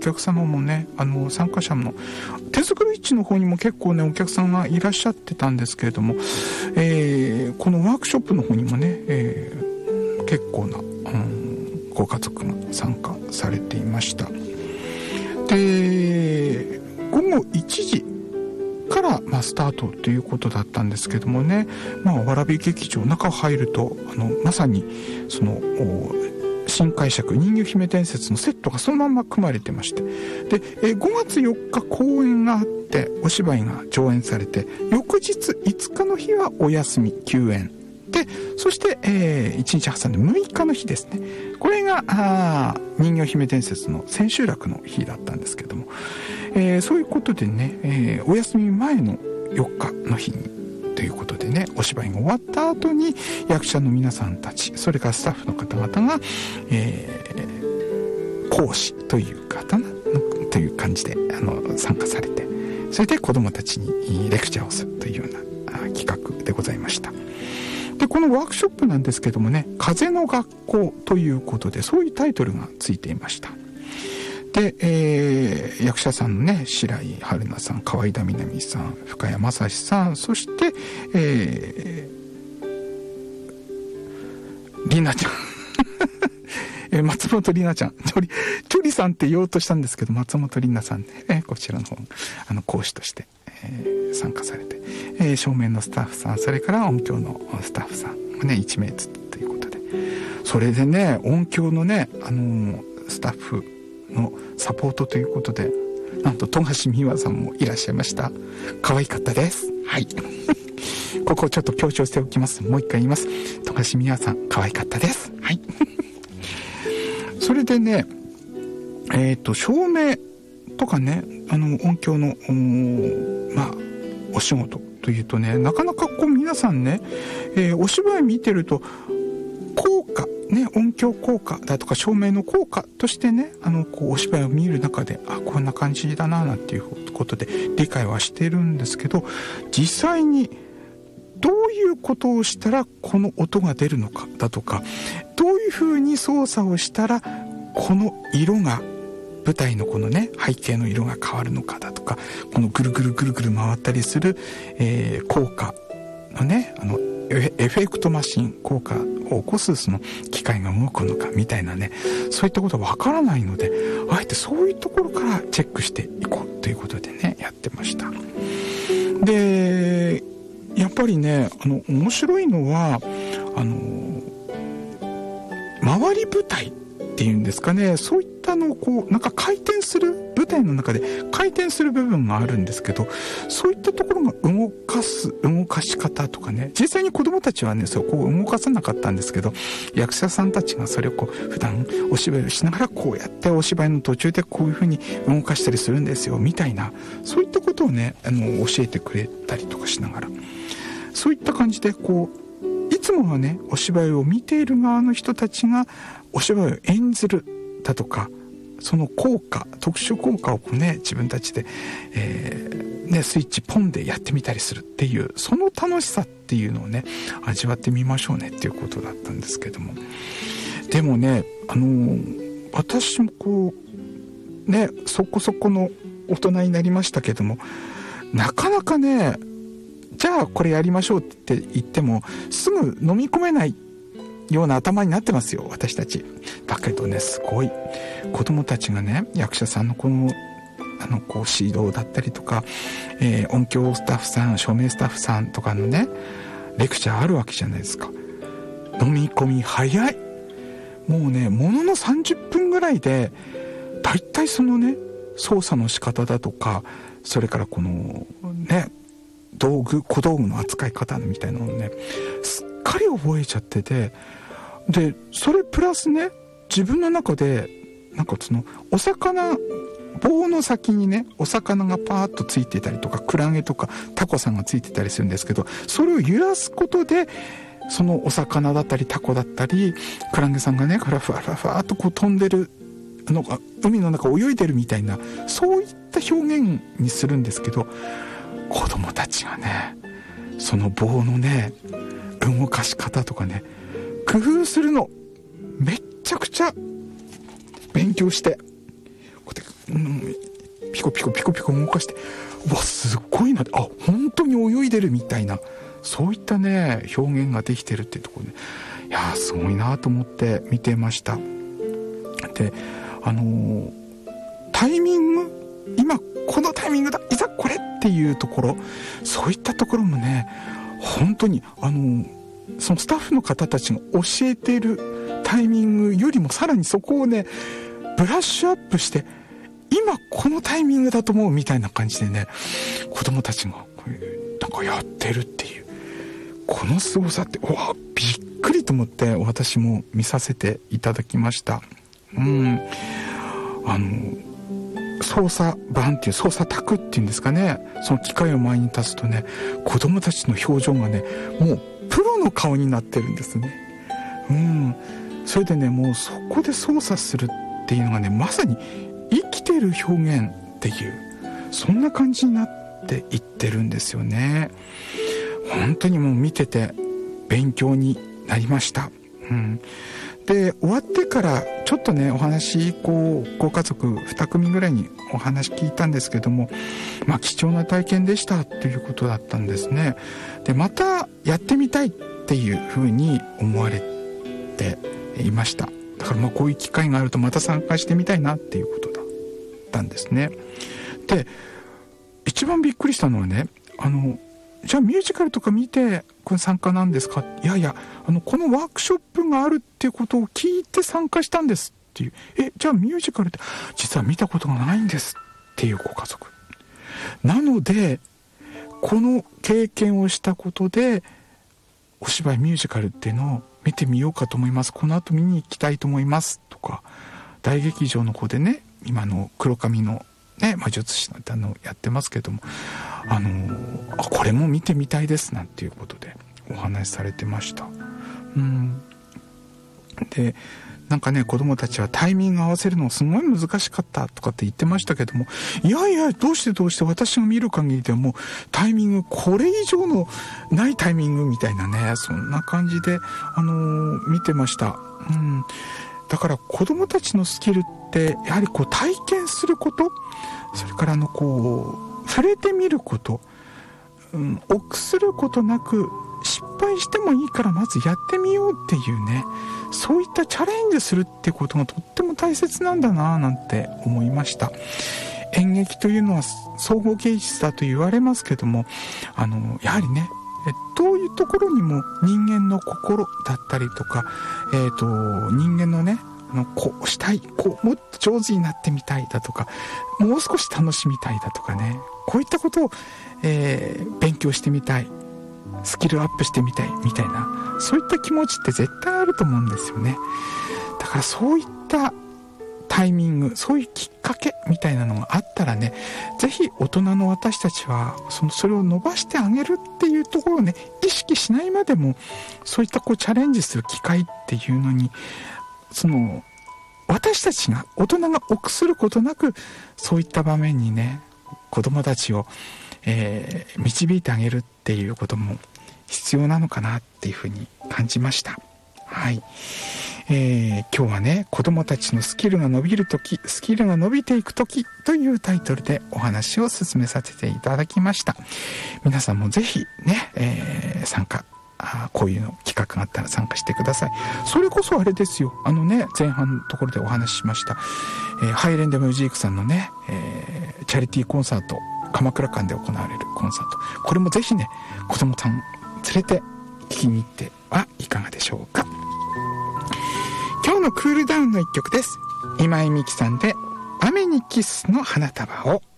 客様もね、参加者の手作り市の方にも結構ねお客さんがいらっしゃってたんですけれども、このワークショップの方にもね、結構な、ご家族が参加されていました。で、午後1時から、スタートということだったんですけどもね、蕨劇場中入るとまさにその新解釈人魚姫伝説のセットがそのまま組まれてまして、で、5月4日公演があってお芝居が上演されて、翌日5日の日はお休み休演で、そして、1日挟んで6日の日ですね、これが人魚姫伝説の千秋楽の日だったんですけども、そういうことでね、お休み前の4日の日にということでね、お芝居が終わった後に役者の皆さんたち、それからスタッフの方々が、講師という方という感じで参加されて、それで子どもたちにレクチャーをするというような企画でございました。で、このワークショップなんですけどもね、風の学校ということで、そういうタイトルがついていました。で、役者さんのね、白井春菜さん、河井田みなみさん、深谷正史さん、そして、りなちゃん松本里奈ちゃん、チョリさんって言おうとしたんですけど、松本里奈さんね、こちらの方講師として、参加されて、照明のスタッフさん、それから音響のスタッフさんがね1名ずつということで、それでね、音響のね、スタッフのサポートということで、なんと富樫美和さんもいらっしゃいました。可愛かったです。はいここをちょっと強調しておきます。もう一回言います。富樫美和さん可愛かったです。はいそれでね、照明とかね、音響のお仕事というとね、なかなかこう皆さんね、お芝居見てると効果ね、音響効果だとか照明の効果としてね、こうお芝居を見る中で、こんな感じだななんていうことで理解はしてるんですけど、実際にどういうことをしたらこの音が出るのかだとか、どういうふうに操作をしたらこの色が、舞台のこのね背景の色が変わるのかだとか、このぐるぐるぐるぐる回ったりする、効果のね、エフェクトマシン効果を起こすその機械が動くのかみたいなね、そういったことはわからないので、あえてそういうところからチェックしていこうということでね、やってました。で、やっぱりね、面白いのは回り舞台っていうんですかね、そういったのをこうなんか回転する、舞台の中で回転する部分があるんですけど、そういったところが動かし方とかね、実際に子どもたちはねそこを動かさなかったんですけど、役者さんたちがそれをこう普段お芝居をしながらこうやってお芝居の途中でこういう風に動かしたりするんですよみたいな、そういったことをね教えてくれたりとかしながら、そういった感じでこういつもはねお芝居を見ている側の人たちがお芝居を演ずるだとか、その効果、特殊効果をこうね自分たちで、スイッチポンでやってみたりするっていう、その楽しさっていうのをね味わってみましょうねっていうことだったんですけども、でもね私もこうねそこそこの大人になりましたけども、なかなかね、じゃあこれやりましょうって言ってもすぐ飲み込めないような頭になってますよ、私たち。だけどね、すごい子供たちがね、役者さんのこのこう指導だったりとか、音響スタッフさん、照明スタッフさんとかのねレクチャーあるわけじゃないですか。飲み込み早い。もうね、ものの30分ぐらいでだいたいそのね操作の仕方だとか、それからこのね小道具の扱い方みたいなのをねすっかり覚えちゃってて、でそれプラスね、自分の中でなんかそのお魚、棒の先にねお魚がパーッとついてたりとか、クラゲとかタコさんがついてたりするんですけど、それを揺らすことでそのお魚だったりタコだったりクラゲさんがねふわふわふわっとこう飛んでるのが海の中を泳いでるみたいな、そういった表現にするんですけど、子供たちがねその棒のね動かし方とかね工夫するのめっちゃくちゃ勉強して、こうやってピコピコピコピコ動かして、うわすっごいな、あ本当に泳いでるみたいな、そういったね表現ができてるっていうところで、いやすごいなと思って見てました。でタイミング、今このタイミングだ、いざこれっていうところ、そういったところもね本当にそのスタッフの方たちが教えているタイミングよりもさらにそこをねブラッシュアップして、今このタイミングだと思うみたいな感じでね、子供たちがなんかやってるっていう、この凄さって、うわびっくりと思って私も見させていただきました。操作盤っていう、操作卓っていうんですかね、その機械を前に立つとね、子供たちの表情がねもうプロの顔になってるんですね。それでね、もうそこで操作するっていうのがね、まさに生きてる表現っていう、そんな感じになっていってるんですよね。本当にもう見てて勉強になりました。で終わってからちょっとねお話、ご家族2組ぐらいにお話聞いたんですけども、貴重な体験でしたということだったんですね。でまたやってみたいっていうふうに思われていました。だからこういう機会があるとまた参加してみたいなっていうことだったんですね。で一番びっくりしたのはね、じゃあミュージカルとか見てこれ参加なんですか、いやいやこのワークショップがあるっていうことを聞いて参加したんですっていう、じゃあミュージカルって実は見たことがないんですっていうご家族なので、この経験をしたことでお芝居ミュージカルっていうのを見てみようかと思います、この後見に行きたいと思いますとか、大劇場の方でね今の黒髪のね魔術師なんてやってますけども、これも見てみたいですなんていうことでお話しされてました。でなんかね、子供たちはタイミング合わせるのすごい難しかったとかって言ってましたけども、いやいやどうして私が見る限りでもタイミングこれ以上のないタイミングみたいなね、そんな感じで見てました。だから子供たちのスキルってやはり体験すること、それから触れてみること、臆することなく失敗してもいいからまずやってみようっていうね、そういったチャレンジするってことがとっても大切なんだななんて思いました。演劇というのは総合芸術だと言われますけども、やはりねどういうところにも人間の心だったりとか、人間のねこうしたい、もっと上手になってみたいだとか、もう少し楽しみたいだとかね、こういったことを、勉強してみたい、スキルアップしてみたいみたいな、そういった気持ちって絶対あると思うんですよね。だからそういったタイミング、そういうきっかけみたいなのがあったらね、ぜひ大人の私たちはそれを伸ばしてあげるっていうところをね意識しないまでも、そういったチャレンジする機会っていうのに私たちが大人が臆することなく、そういった場面にね子供たちを、導いてあげるっていうことも必要なのかなっていうふうに感じました。はい、今日はね子供たちのスキルが伸びるとき、スキルが伸びていくときというタイトルでお話を進めさせていただきました。皆さんもぜひね、参加、こういうの企画があったら参加してください。それこそあれですよ、前半のところでお話ししました、ハイレンデムジークさんのね、チャリティーコンサート、鎌倉館で行われるコンサート、これもぜひね子供さん連れて聞きに行ってはいかがでしょうか。今日のクールダウンの一曲です。今井美樹さんで雨にキスの花束を。